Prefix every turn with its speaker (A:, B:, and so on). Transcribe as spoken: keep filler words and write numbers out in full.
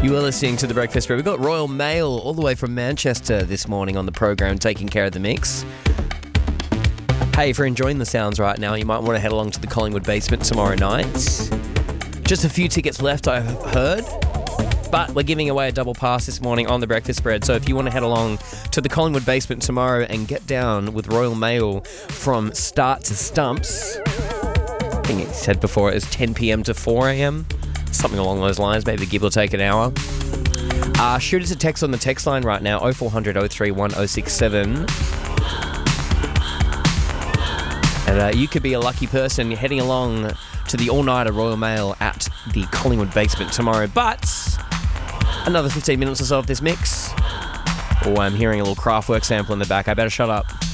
A: You are listening to The Breakfast Spread. We've got Royal Mail all the way from Manchester this morning on the program, taking care of the mix. Hey, if you're enjoying the sounds right now, you might want to head along to the Collingwood Basement tomorrow night. Just a few tickets left, I heard. But we're giving away a double pass this morning on The Breakfast Spread. So if you want to head along to the Collingwood Basement tomorrow and get down with Royal Mail from start to stumps, I think it said before it was ten p.m. to four a.m. Something along those lines, maybe give or take an hour. Uh, shoot us a text on the text line right now, oh four hundred oh three one oh six seven. And uh, you could be a lucky person heading along to the all-nighter Royal Mail at the Collingwood Basement tomorrow. But another fifteen minutes or so of this mix. Oh, I'm hearing a little Kraftwerk sample in the back. I better shut up.